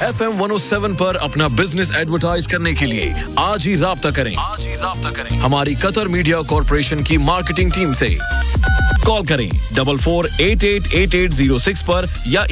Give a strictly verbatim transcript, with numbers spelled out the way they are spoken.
F M one O seven पर अपना business advertise करने के लिए आज ही राब्ता करें आज ही राब्ता करें हमारी कतर मीडिया कॉर्पोरेशन की मार्केटिंग टीम से। कॉल करें double four eight eight eight eight zero six पर या